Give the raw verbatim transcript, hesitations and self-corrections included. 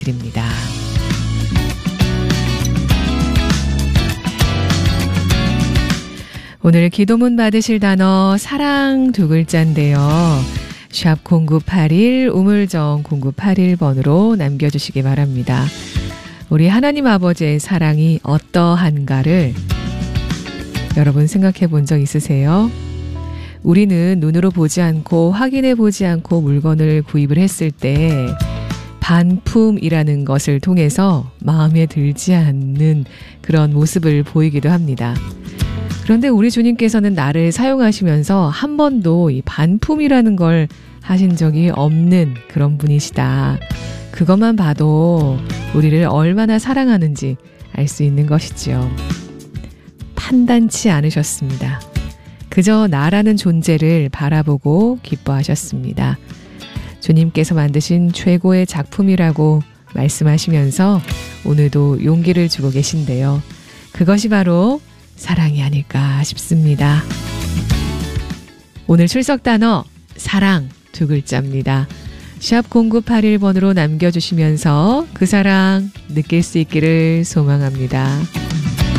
드립니다. 오늘 기도문 받으실 단어 사랑 두 글자인데요. 샵 공구팔일 우물정 공구팔일 번으로 남겨주시기 바랍니다. 우리 하나님 아버지의 사랑이 어떠한가를 여러분 생각해 본 적 있으세요? 우리는 눈으로 보지 않고 확인해 보지 않고 물건을 구입을 했을 때 반품이라는 것을 통해서 마음에 들지 않는 그런 모습을 보이기도 합니다. 그런데 우리 주님께서는 나를 사용하시면서 한 번도 이 반품이라는 걸 하신 적이 없는 그런 분이시다. 그것만 봐도 우리를 얼마나 사랑하는지 알 수 있는 것이지요. 판단치 않으셨습니다. 그저 나라는 존재를 바라보고 기뻐하셨습니다. 주님께서 만드신 최고의 작품이라고 말씀하시면서 오늘도 용기를 주고 계신데요. 그것이 바로 사랑이 아닐까 싶습니다. 오늘 출석 단어 사랑 두 글자입니다. 샵 공구팔일 번으로 남겨주시면서 그 사랑 느낄 수 있기를 소망합니다.